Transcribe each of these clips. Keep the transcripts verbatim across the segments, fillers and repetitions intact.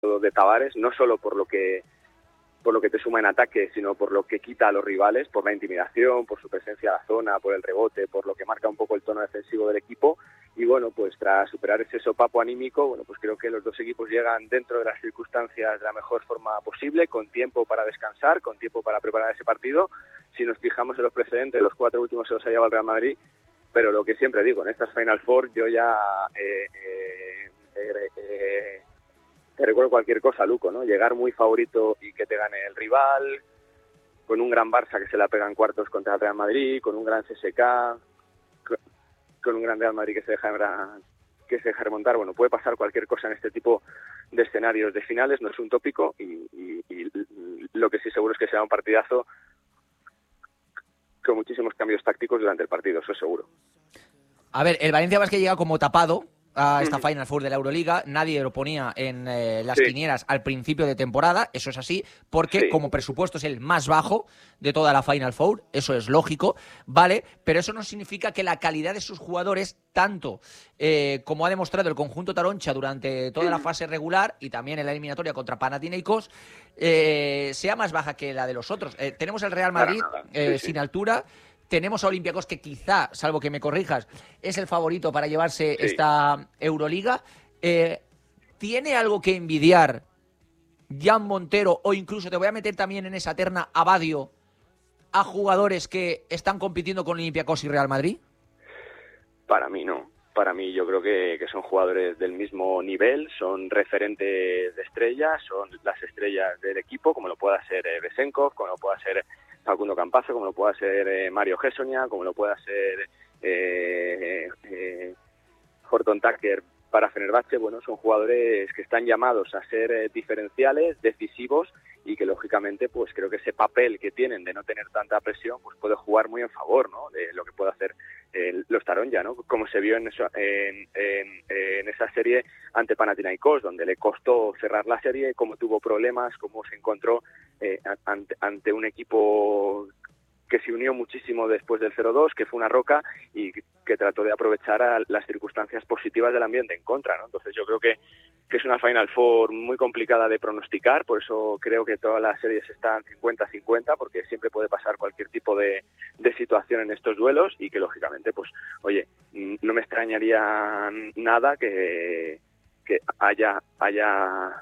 de Tavares, no solo por lo que por lo que te suma en ataque, sino por lo que quita a los rivales, por la intimidación, por su presencia en la zona, por el rebote, por lo que marca un poco el tono defensivo del equipo. Y bueno, pues tras superar ese sopapo anímico, bueno, pues creo que los dos equipos llegan dentro de las circunstancias de la mejor forma posible, con tiempo para descansar, con tiempo para preparar ese partido. Si nos fijamos en los precedentes, los cuatro últimos se los ha llevado el Real Madrid, pero lo que siempre digo, en estas Final Four yo ya eh, eh, eh, eh, te recuerdo cualquier cosa, Luco, ¿no? Llegar muy favorito y que te gane el rival, con un gran Barça que se la pega en cuartos contra el Real Madrid, con un gran C S K, con un gran Real Madrid que se deja que se deja remontar. Bueno, puede pasar cualquier cosa en este tipo de escenarios de finales, no es un tópico, y, y, y lo que sí seguro es que será un partidazo con muchísimos cambios tácticos durante el partido, eso es seguro. A ver, el Valencia Basket llega como tapado a esta Final Four de la Euroliga. Nadie lo ponía en eh, las sí. quinielas al principio de temporada, eso es así, porque sí. como presupuesto es el más bajo de toda la Final Four, eso es lógico, ¿vale? Pero eso no significa que la calidad de sus jugadores, tanto eh, como ha demostrado el conjunto Taroncha durante toda la fase regular y también en la eliminatoria contra Panathinaikos, eh, sea más baja que la de los otros. Eh, tenemos el Real Madrid eh, sí, sí. sin altura. Tenemos a Olympiacos que quizá, salvo que me corrijas, es el favorito para llevarse sí. esta Euroliga. Eh, ¿Tiene algo que envidiar Jan Montero o incluso te voy a meter también en esa terna a Badio a jugadores que están compitiendo con Olympiacos y Real Madrid? Para mí no. Para mí yo creo que, que son jugadores del mismo nivel, son referentes de estrellas, son las estrellas del equipo, como lo pueda ser eh, Besenkov, como lo pueda ser Facundo Campazzo, como lo pueda ser eh, Mario Hessonia, como lo pueda ser eh, eh, Horton Tucker para Fenerbahce. Bueno, son jugadores que están llamados a ser eh, diferenciales, decisivos, y que lógicamente pues creo que ese papel que tienen de no tener tanta presión pues puede jugar muy en favor, ¿no?, de lo que puede hacer eh, los Taronja, ¿no?, como se vio en, eso, en, en, en esa serie ante Panathinaikos, donde le costó cerrar la serie, cómo tuvo problemas, cómo se encontró eh, ante, ante un equipo que se unió muchísimo después del cero dos, que fue una roca y que trató de aprovechar a las circunstancias positivas del ambiente en contra, ¿no? Entonces yo creo que, que es una Final Four muy complicada de pronosticar, por eso creo que todas las series están cincuenta cincuenta, porque siempre puede pasar cualquier tipo de, de situación en estos duelos y que lógicamente, pues, oye, no me extrañaría nada que, que haya, haya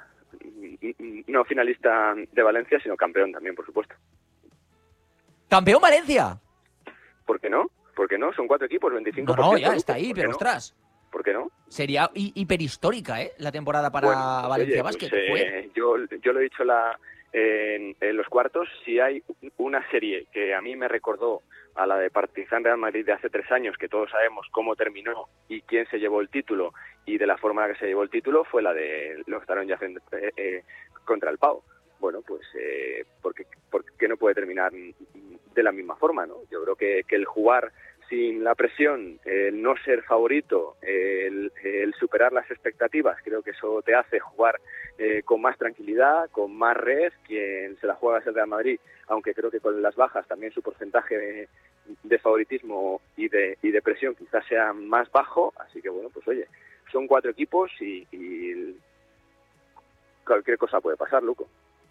no finalista de Valencia, sino campeón también, por supuesto. ¡Campeón Valencia! ¿Por qué no? ¿Por qué no? Son cuatro equipos, veinticinco por ciento. No, no, ya está ahí, pero no? ostras. ¿Por qué no? Sería hiperhistórica, ¿eh?, la temporada para bueno, pues, Valencia oye, Basket. Pues, eh, yo, yo lo he dicho la, en, en los cuartos, si hay una serie que a mí me recordó a la de Partizan Real Madrid de hace tres años, que todos sabemos cómo terminó y quién se llevó el título y de la forma en la que se llevó el título, fue la de los Taronja eh, eh, contra el Pau. Bueno, pues, eh, ¿por qué, por qué no puede terminar de la misma forma, ¿no? Yo creo que, que el jugar sin la presión, el no ser favorito, el, el superar las expectativas, creo que eso te hace jugar eh, con más tranquilidad, con más red. Quien se la juega es el Real Madrid, aunque creo que con las bajas también su porcentaje de, de favoritismo y de, y de presión quizás sea más bajo. Así que bueno, pues oye, son cuatro equipos y, y cualquier cosa puede pasar, Luco.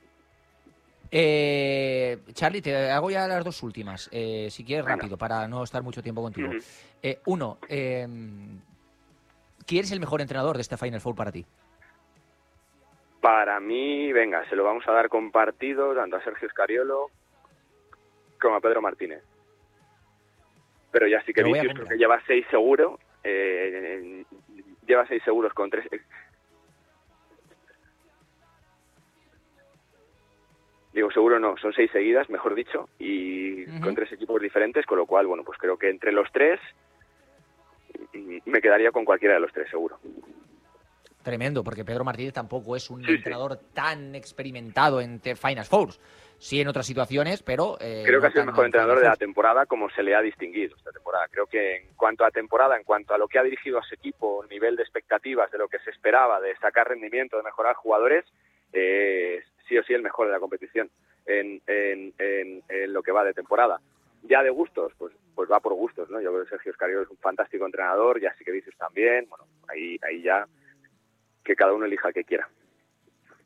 Eh, Charlie, te hago ya las dos últimas, eh, si quieres rápido, bueno, para no estar mucho tiempo contigo. Uh-huh. eh, uno, eh, ¿quién es el mejor entrenador de este Final Four para ti? Para mí, venga, se lo vamos a dar compartido tanto a Sergio Scariolo como a Pedro Martínez. Pero ya sí que Vicius creo que lleva seis seguro, eh, lleva seis seguros con tres... Digo, seguro no, son seis seguidas, mejor dicho, y uh-huh. con tres equipos diferentes, con lo cual, bueno, pues creo que entre los tres me quedaría con cualquiera de los tres, seguro. Tremendo, porque Pedro Martínez tampoco es un sí, entrenador sí. tan experimentado en Final Fours. Sí en otras situaciones, pero... Eh, creo no que ha sido el mejor entrenador Final de la temporada, como se le ha distinguido esta temporada. Creo que en cuanto a temporada, en cuanto a lo que ha dirigido a su equipo, nivel de expectativas, de lo que se esperaba, de sacar rendimiento, de mejorar jugadores, eh, sí o sí el mejor de la competición en, en, en, en lo que va de temporada. Ya de gustos, pues pues va por gustos, ¿no? Yo creo que Sergio Scariolo es un fantástico entrenador, ya sí que dices también, bueno, ahí ahí ya que cada uno elija el que quiera.